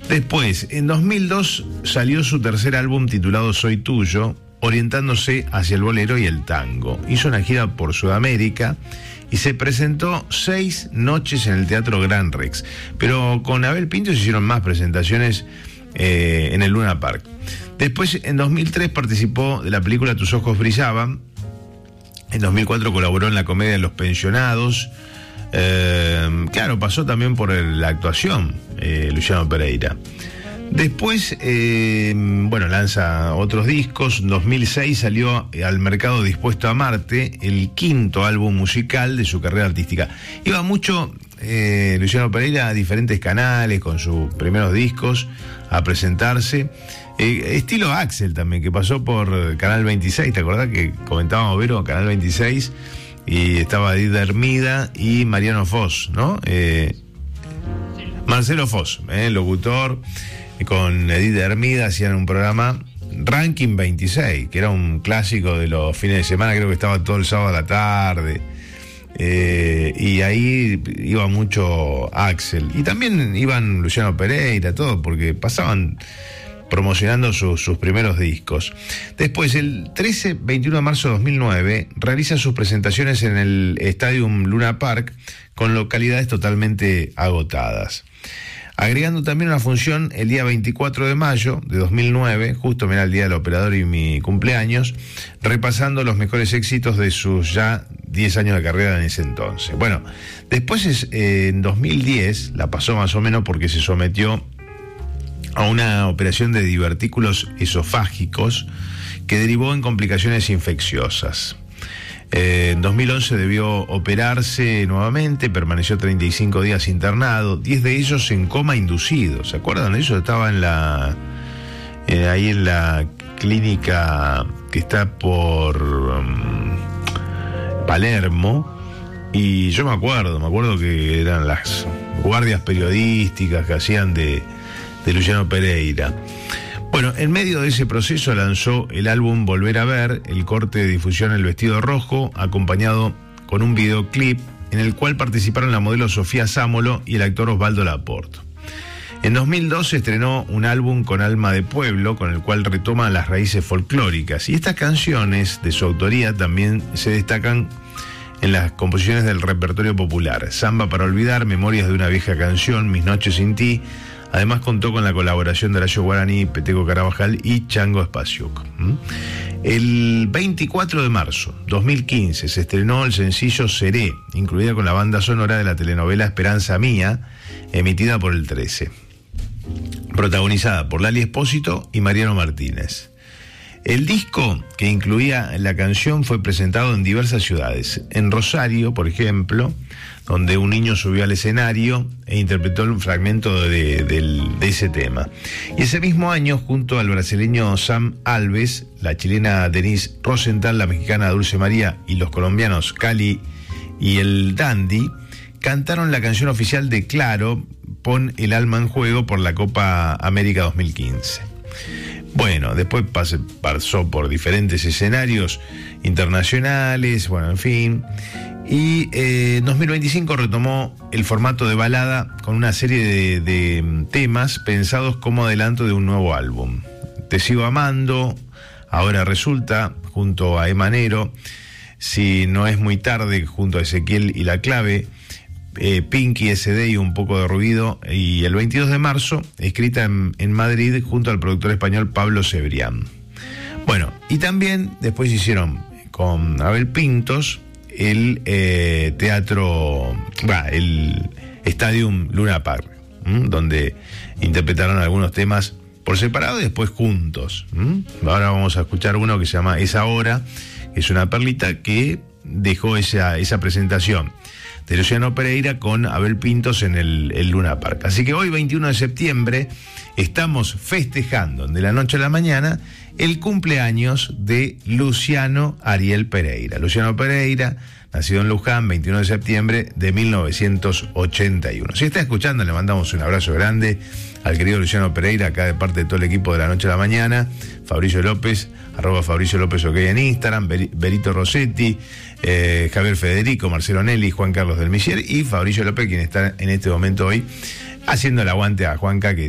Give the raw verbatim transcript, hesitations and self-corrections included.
Después, en dos mil dos salió su tercer álbum titulado Soy Tuyo, orientándose hacia el bolero y el tango. Hizo una gira por Sudamérica y se presentó seis noches en el Teatro Gran Rex. Pero con Abel Pintos se hicieron más presentaciones eh, en el Luna Park. Después, en dos mil tres participó de la película Tus ojos brillaban. En dos mil cuatro colaboró en la comedia Los pensionados. Eh, claro, pasó también por el, la actuación, eh, Luciano Pereira. Después, eh, bueno, lanza otros discos. En dos mil seis salió al mercado Dispuesto a Amarte, el quinto álbum musical de su carrera artística. Iba mucho eh, Luciano Pereira a diferentes canales con sus primeros discos a presentarse. Eh, estilo Axel también, que pasó por Canal veintiséis, ¿te acordás que comentábamos, Vero, Canal veintiséis? Y estaba Edith Hermida y Mariano Foz, ¿no? Eh, Marcelo Foz, eh, locutor, con Edith Hermida hacían un programa Ranking veintiséis, que era un clásico de los fines de semana, creo que estaba todo el sábado a la tarde. Eh, y ahí iba mucho Axel. Y también iban Luciano Pereira, todo, porque pasaban promocionando su, sus primeros discos. Después, el trece veintiuno de marzo de dos mil nueve, realiza sus presentaciones en el Stadium Luna Park con localidades totalmente agotadas. Agregando también una función el día veinticuatro de mayo de dos mil nueve, justo mira el día del operador y mi cumpleaños, repasando los mejores éxitos de sus ya diez años de carrera en ese entonces. Bueno, después es, eh, en dos mil diez la pasó más o menos porque se sometió a una operación de divertículos esofágicos que derivó en complicaciones infecciosas. Eh, en dos mil once debió operarse nuevamente, permaneció treinta y cinco días internado, diez de ellos en coma inducido. ¿Se acuerdan de eso? Estaba en la eh, ahí en la clínica que está por um, Palermo, y yo me acuerdo, me acuerdo que eran las guardias periodísticas que hacían de de Luciano Pereira. Bueno, en medio de ese proceso lanzó el álbum Volver a Ver, el corte de difusión El Vestido Rojo, acompañado con un videoclip en el cual participaron la modelo Sofía Sámolo y el actor Osvaldo Laporte. En dos mil dos se estrenó un álbum con alma de pueblo, con el cual retoma las raíces folclóricas, y estas canciones de su autoría también se destacan en las composiciones del repertorio popular: Samba para olvidar, Memorias de una vieja canción, Mis noches sin ti. Además contó con la colaboración de Horacio Guaraní, Peteco Carabajal y Chango Espasiuk. El veinticuatro de marzo de dos mil quince se estrenó el sencillo Seré, incluida con la banda sonora de la telenovela Esperanza Mía, emitida por el trece, protagonizada por Lali Espósito y Mariano Martínez. El disco que incluía la canción fue presentado en diversas ciudades. En Rosario, por ejemplo, donde un niño subió al escenario e interpretó un fragmento de, de, de ese tema. Y ese mismo año, junto al brasileño Sam Alves, la chilena Denise Rosenthal, la mexicana Dulce María y los colombianos Cali y el Dandy, cantaron la canción oficial de Claro, Pon el alma en juego, por la Copa América dos mil quince. Bueno, después pasó, pasó por diferentes escenarios internacionales, bueno, en fin. Y eh, en dos mil veinticinco retomó el formato de balada con una serie de, de temas pensados como adelanto de un nuevo álbum. Te sigo amando, Ahora resulta, junto a Emanero, Si no es muy tarde, junto a Ezequiel y La Clave, eh, Pinky, S D y Un poco de ruido, y el veintidós de marzo, escrita en, en Madrid junto al productor español Pablo Cebrián. Bueno, y también después hicieron con Abel Pintos el eh, teatro, bah, el Stadium Luna Park, ¿m? donde interpretaron algunos temas por separado y después juntos. ¿m? Ahora vamos a escuchar uno que se llama Esa Hora, que es una perlita que dejó esa, esa presentación de Luciano Pereira con Abel Pintos en el, el Luna Park. Así que hoy, veintiuno de septiembre, estamos festejando de la noche a la mañana el cumpleaños de Luciano Ariel Pereira. Luciano Pereira, nacido en Luján, veintiuno de septiembre de mil novecientos ochenta y uno. Si está escuchando, le mandamos un abrazo grande al querido Luciano Pereira, acá de parte de todo el equipo de la noche a la mañana. Fabricio López, arroba Fabricio López OK en Instagram, Berito Rossetti, eh, Javier Federico, Marcelo Nelly, Juan Carlos del Michier y Fabricio López, quien está en este momento hoy haciendo el aguante a Juanca, que